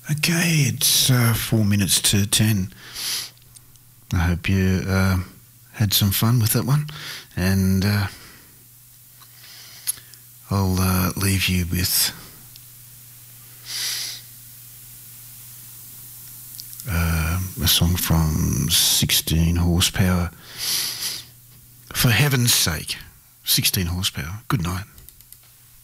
Okay, it's 4 minutes to 10. I hope you had some fun with that one, and I'll leave you with a song from 16 Horsepower. For heaven's sake, 16 Horsepower. Good night.